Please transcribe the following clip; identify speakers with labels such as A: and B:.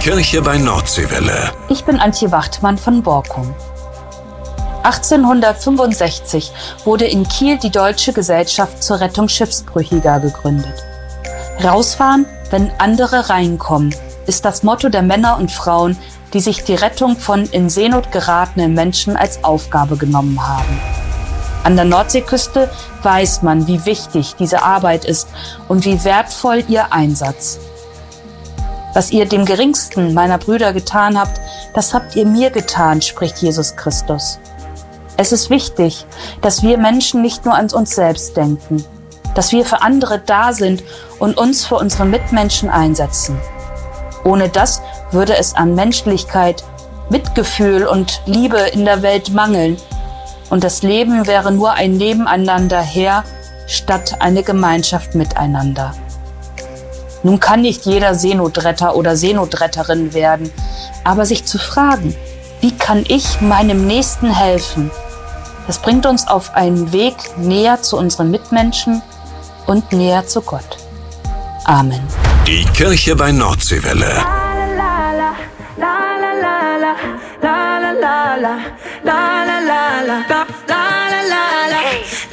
A: Kirche bei Nordseewelle.
B: Ich bin Antje Wachtmann von Borkum. 1865 wurde in Kiel die Deutsche Gesellschaft zur Rettung Schiffsbrüchiger gegründet. Rausfahren, wenn andere reinkommen, ist das Motto der Männer und Frauen, die sich die Rettung von in Seenot geratenen Menschen als Aufgabe genommen haben. An der Nordseeküste weiß man, wie wichtig diese Arbeit ist und wie wertvoll ihr Einsatz. Was ihr dem geringsten meiner Brüder getan habt, das habt ihr mir getan, spricht Jesus Christus. Es ist wichtig, dass wir Menschen nicht nur an uns selbst denken, dass wir für andere da sind und uns für unsere Mitmenschen einsetzen. Ohne das würde es an Menschlichkeit, Mitgefühl und Liebe in der Welt mangeln und das Leben wäre nur ein Nebeneinander her, statt eine Gemeinschaft miteinander. Nun kann nicht jeder Seenotretter oder Seenotretterin werden, aber sich zu fragen, wie kann ich meinem Nächsten helfen? Das bringt uns auf einen Weg näher zu unseren Mitmenschen und näher zu Gott. Amen.
A: Die Kirche bei Nordseewelle.
C: Hey.